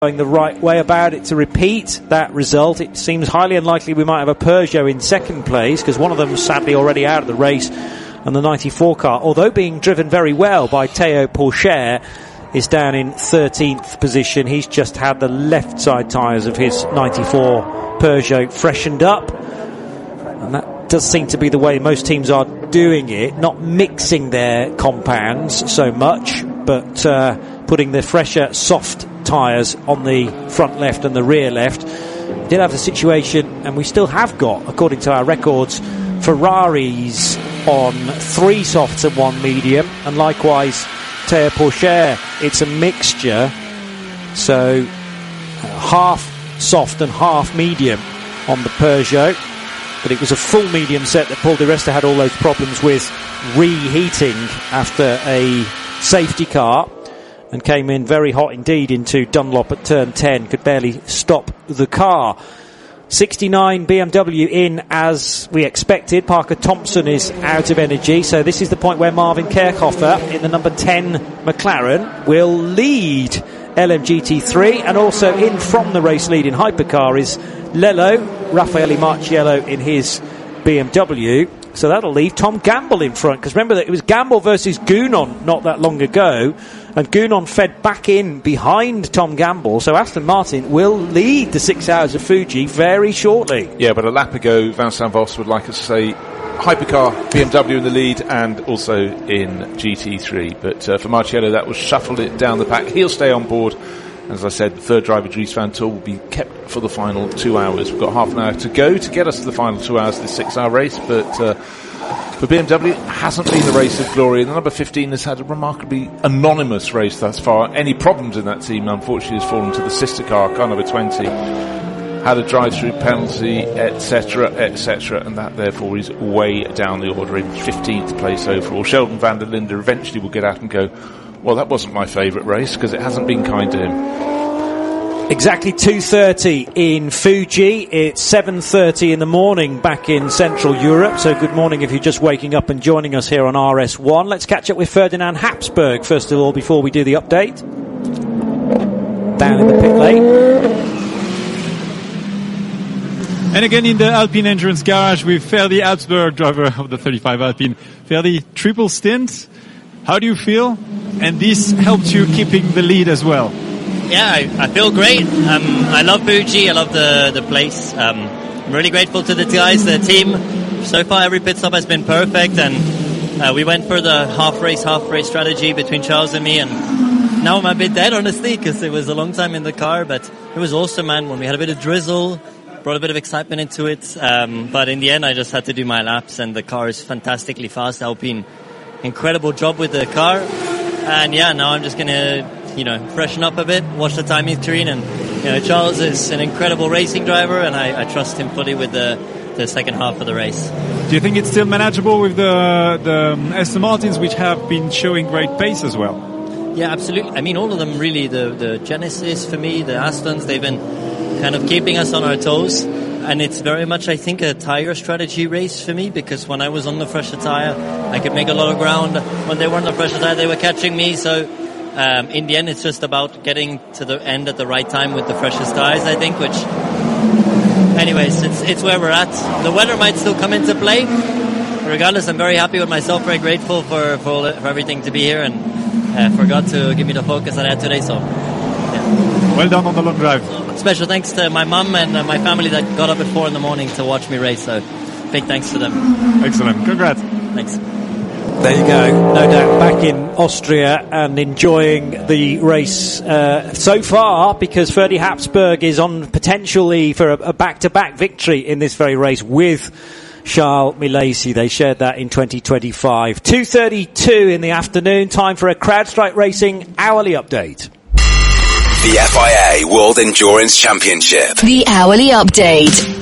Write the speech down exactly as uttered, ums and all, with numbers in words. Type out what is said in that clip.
going the right way about it to repeat that result. It seems highly unlikely we might have a Peugeot in second place, because one of them is sadly already out of the race, and the ninety-four car, although being driven very well by Théo Pourchaire, is down in thirteenth position. He's just had the left side tyres of his ninety-four Peugeot freshened up, and that does seem to be the way most teams are doing it, not mixing their compounds so much, but uh, putting the fresher soft tyres on the front left and the rear left. We did have the situation, and we still have got, according to our records, Ferraris on three softs and one medium, and likewise Théo Pourchaire. It's a mixture, so uh, half soft and half medium on the Peugeot, but it was a full medium set that Paul di Resta had all those problems with reheating after a safety car, and came in very hot indeed into Dunlop at turn ten, could barely stop the car. sixty-nine B M W in as we expected. Parker Thompson is out of energy, so this is the point where Marvin Kerkhofer in the number ten McLaren will lead L M G T three, and also in from the race lead in hypercar is Lello, Raffaele Marciello in his B M W. So that'll leave Tom Gamble in front, because remember that it was Gamble versus Gounon not that long ago, and Gounon fed back in behind Tom Gamble, so Aston Martin will lead the six hours of Fuji very shortly. Yeah, but a lap ago Vincent Voss would like us to say hypercar, B M W in the lead, and also in G T three, but uh, for Marciello that was shuffled it down the pack. He'll stay on board. As I said, the third driver, Dries Van Tul, will be kept for the final two hours. We've got half an hour to go to get us to the final two hours of this six-hour race, but uh, for B M W, it hasn't been the race of glory. The number fifteen has had a remarkably anonymous race thus far. Any problems in that team, unfortunately, has fallen to the sister car, car number twenty. Had a drive-through penalty, et cetera, et cetera, and that, therefore, is way down the order in fifteenth place overall. Sheldon van der Linde eventually will get out and go, well, that wasn't my favourite race, because it hasn't been kind to him. Exactly two thirty in Fuji. It's seven thirty in the morning back in Central Europe. So good morning if you're just waking up and joining us here on R S one. Let's catch up with Ferdinand Habsburg first of all before we do the update. Down in the pit lane. And again in the Alpine Endurance Garage with Ferdi Habsburg, driver of the thirty-five Alpine. Ferdi, triple stint. How do you feel? And this helped you keeping the lead as well. Yeah, I, I feel great. Um, I love Fuji. I love the, the place. Um, I'm really grateful to the guys, the team. So far, every pit stop has been perfect. And uh, we went for the half race, half race strategy between Charles and me. And now I'm a bit dead, honestly, because it was a long time in the car. But it was awesome, man. When we had a bit of drizzle, brought a bit of excitement into it. Um, but in the end, I just had to do my laps. And the car is fantastically fast. Alpine, incredible job with the car. And yeah, now I'm just going to, you know, freshen up a bit, watch the timing screen, and, you know, Charles is an incredible racing driver, and I, I trust him fully with the, the second half of the race. Do you think it's still manageable with the, the Aston Martins, which have been showing great pace as well? Yeah, absolutely. I mean, all of them really, the, the Genesis for me, the Astons, they've been kind of keeping us on our toes. And it's very much, I think, a tyre strategy race for me, because when I was on the fresher tyre, I could make a lot of ground. When they were on the fresher tyre, they were catching me. So um, in the end, it's just about getting to the end at the right time with the freshest tyres, I think, which, anyways, it's it's where we're at. The weather might still come into play. Regardless, I'm very happy with myself, very grateful for, for, for everything to be here, and uh, forgot to give me the focus I had today. So, yeah. Well done on the long drive. Special thanks to my mum and uh, my family that got up at four in the morning to watch me race, so big thanks to them. Excellent. Congrats. Thanks. There you go. No doubt back in Austria and enjoying the race uh, so far, because Ferdi Habsburg is on potentially for a, a back-to-back victory in this very race with Charles Milesi. They shared that in twenty twenty-five. two thirty-two in the afternoon, time for a CrowdStrike Racing hourly update. The F I A World Endurance Championship. The hourly update.